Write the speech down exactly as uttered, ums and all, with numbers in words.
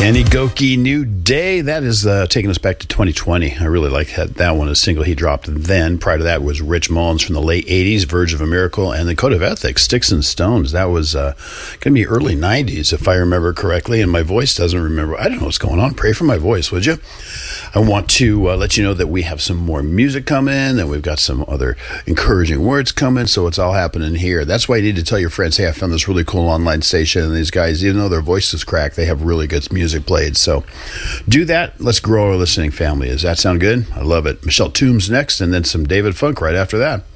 Kenny Goki, New Day. That is uh, taking us back to twenty twenty. I really like that, that one, a single he dropped then. Prior to that was Rich Mullins from the late eighties, Verge of a Miracle, and the Code of Ethics, Sticks and Stones. That was uh, going to be early nineties, if I remember correctly, and my voice doesn't remember. I don't know what's going on. Pray for my voice, would you? I want to uh, let you know that we have some more music coming, and we've got some other encouraging words coming, so it's all happening here. That's why you need to tell your friends, hey, I found this really cool online station, and these guys, even though their voices crack, they have really good music played. So do that. Let's grow our listening family. Does that sound good? I love it. Michelle Toombs next, and then some David Funk right after that.